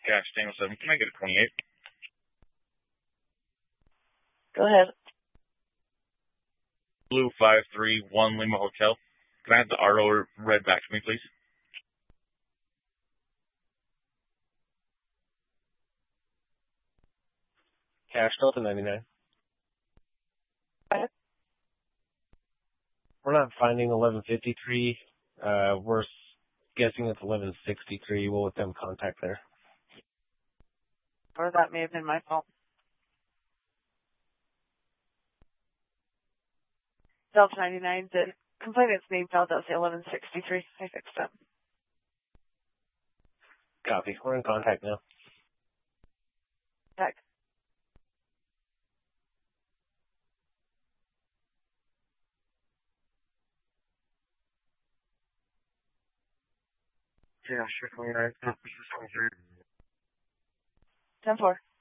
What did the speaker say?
Cash Daniel 7. Can I get a 28? Go ahead. Blue 531 Lima Hotel. Can I have the RO read back to me, please? Cash Delta 99. Okay. We're not finding 1153. We're guessing it's 1163. We'll let them contact there. Or that may have been my fault. Delta 99, the complainant's name fell out, say 1163. I fixed it. Copy. We're in contact now. Check. Yeah, sure, 29. This is 23. 10-4.